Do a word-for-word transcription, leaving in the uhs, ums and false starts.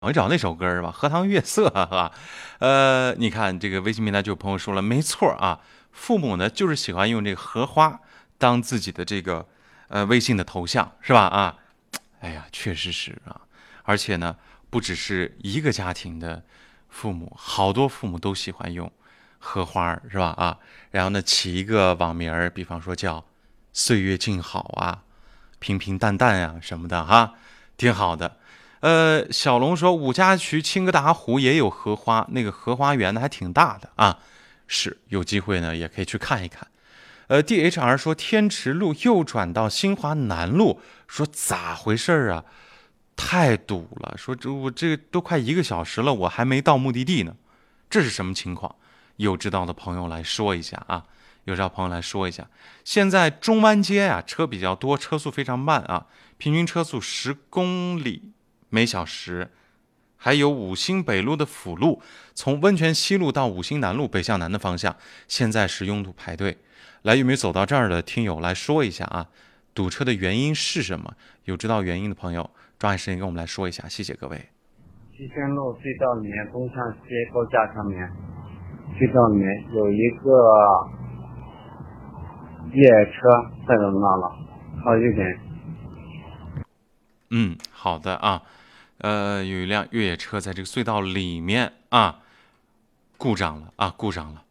一找那首歌是吧？荷塘月色啊，呃，你看这个微信平台就有朋友说了，没错啊，父母呢就是喜欢用这个荷花当自己的这个呃微信的头像是吧？啊，哎呀，确实是啊，而且呢，不只是一个家庭的父母，好多父母都喜欢用荷花是吧？啊，然后呢起一个网名儿，比方说叫"岁月静好"啊，平平淡淡呀、啊、什么的哈，挺好的。呃，小龙说五家渠青格达湖也有荷花，那个荷花园呢还挺大的啊，是有机会呢也可以去看一看。呃，D H R 说天池路右转到新华南路，说咋回事啊？太堵了，说这我这都快一个小时了，我还没到目的地呢，这是什么情况？有知道的朋友来说一下啊，有知道朋友来说一下。现在中湾街啊，车比较多，车速非常慢啊，平均车速十公里每小时。还有五星北路的辅路，从温泉西路到五星南路北向南的方向，现在是拥堵排队。来，有没有走到这儿的听友来说一下啊？堵车的原因是什么？有知道原因的朋友，抓紧时间跟我们来说一下，谢谢各位。 西山路隧道里面东向西高架上面，隧道里面有一个越野车太热闹了，靠右边。 嗯，好的啊，呃，有一辆越野车在这个隧道里面啊，故障了啊，故障了。